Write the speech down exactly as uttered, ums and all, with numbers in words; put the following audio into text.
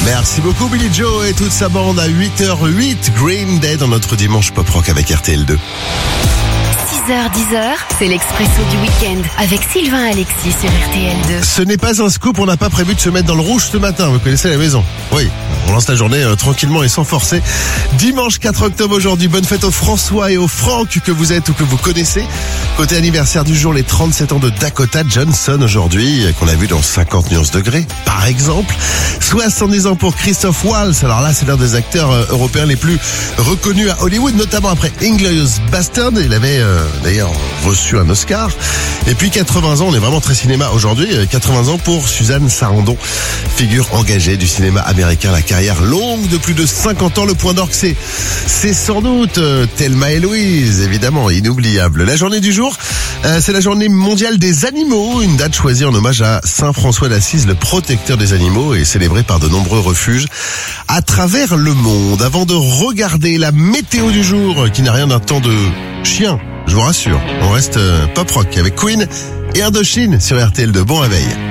Merci beaucoup Billy Joe et toute sa bande à huit heures huit. Green Day dans notre dimanche pop rock avec R T L deux. six heures dix, c'est l'expresso du week-end avec Sylvain Alexis sur R T L deux. Ce n'est pas un scoop, on n'a pas prévu de se mettre dans le rouge ce matin, vous connaissez la maison. Oui, on lance la journée euh, tranquillement et sans forcer. Dimanche quatre octobre aujourd'hui, bonne fête aux François et aux Franck que vous êtes ou que vous connaissez. Côté anniversaire du jour, les trente-sept ans de Dakota Johnson aujourd'hui, qu'on a vu dans cinquante nuances degrés, par exemple. soixante-dix ans pour Christophe Waltz, alors là c'est l'un des acteurs euh, européens les plus reconnus à Hollywood, notamment après Inglourious Bastard, il avait euh, d'ailleurs reçu un Oscar. Et puis quatre-vingts ans, on est vraiment très cinéma aujourd'hui, quatre-vingts ans pour Suzanne Sarandon, figure engagée du cinéma américain, la carrière longue de plus de cinquante ans. Le point d'orgue, c'est, c'est sans doute euh, Thelma et Louise, évidemment, inoubliable. La journée du jour, euh, c'est la journée mondiale des animaux, une date choisie en hommage à Saint François d'Assise, le protecteur des animaux, et célébrée par de nombreux refuges à travers le monde. Avant de regarder la météo du jour, qui n'a rien d'un temps de chien, je vous rassure, on reste euh, pop rock avec Queen et Indochine sur R T L deux. Bon réveil.